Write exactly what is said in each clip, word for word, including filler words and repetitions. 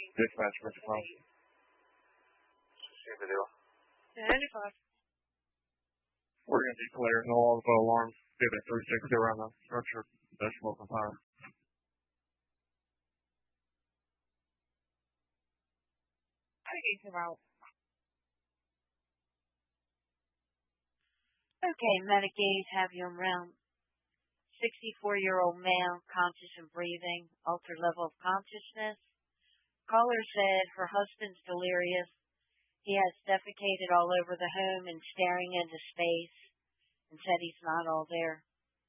Dispatch, Mister Cross. See video. ninety-five. We're going to declare no auto alarms. Give it three sixty around the structure. That's smoke and fire. Okay, Medicaid have you around sixty-four-year-old male, conscious and breathing, altered level of consciousness. Caller said her husband's delirious. He has defecated all over the home and staring into space and said he's not all there.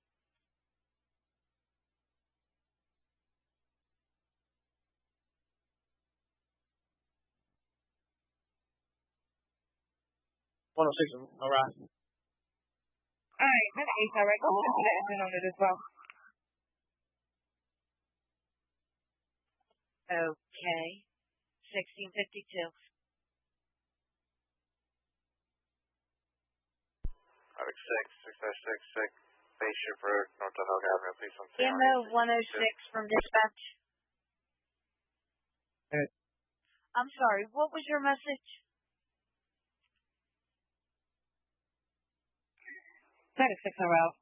one oh six, all right. All right, Medicaid's all right. Go ahead and put an engine on it as well. Okay, sixteen fifty-two. Alex six, six dash six, six, Spaceship Road, North Elk Avenue, please on M O one oh six from dispatch. Hey. I'm sorry, what was your message? Medic six are out.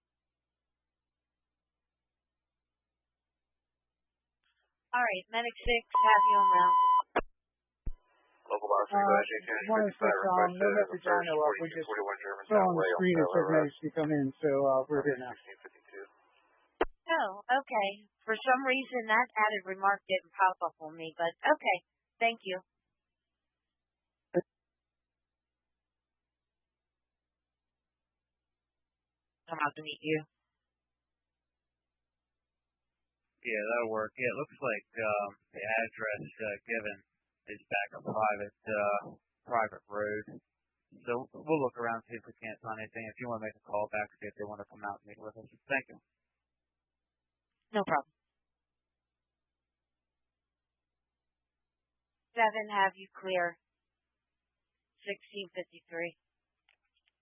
All right, Medic six, have you around. Local box, uh, one oh six, um, no message I know of. We just saw on the screen it said emergency come in, so uh, we're here now. Oh, okay. For some reason, that added remark didn't pop up on me, but okay. Thank you. I'm out to meet you. Yeah, that'll work. Yeah, it looks like um, the address uh, given is back a private uh, private road. So we'll look around and see if we can't find anything. If you want to make a call back, see if they want to come out and meet with us. Thank you. No problem. Seven, have you clear. sixteen fifty-three.